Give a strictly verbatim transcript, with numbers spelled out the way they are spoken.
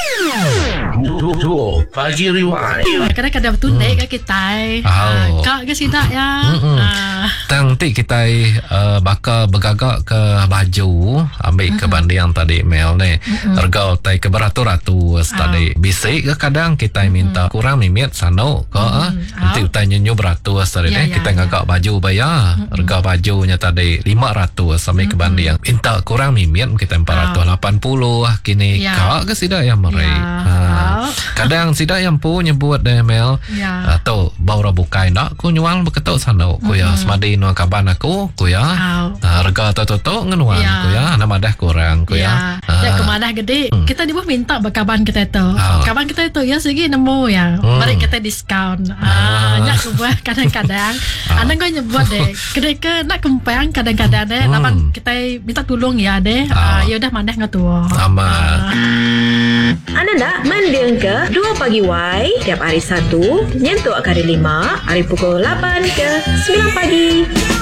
Dua Pagi Rewind. Kadang-kadang tunai ke kita. Oh. Kak ke sidak ya. Ah. Nanti kita uh, bakal bergagak ke baju, ambil ke banding yang tadi Mel ni. Harga tai ke beratus-ratus tadi. Bisik ke kadang kita minta kurang mimit sanok ke. Nanti kita nyenyu beratus tadi ni. Kita ngagak baju bayar. Harga bajunya tadi lima ratus sampai ke banding. Minta kurang mimit kita empat ratus lapan puluh kini. Kak ke sidak yang merai. Kadang sidak yang pu nyebut deh Mel. Atau baru bukai nak ku nyual beketuk sanok ku ya. Semadi nu kaban aku ku ya. Harga tu-tu ngenuan ku ya. Nama dah kurang ku ya. Ya kemana gede. Kita di bawah minta bakaban kita itu. Kaban kita itu ya segi nemu ya. Mari kita diskaun. Ah, nyak kubah kadang-kadang. Anak kau nyebut deh. Kedai ke nak kempang kadang-kadang deh. Lapan kita minta tolong ya deh. Ya udah maneh ngatuh. Aman. Anda nak mendeng ke dua Pagi Y tiap hari Sabtu nyentuh hari lima hari pukul lapan ke sembilan pagi.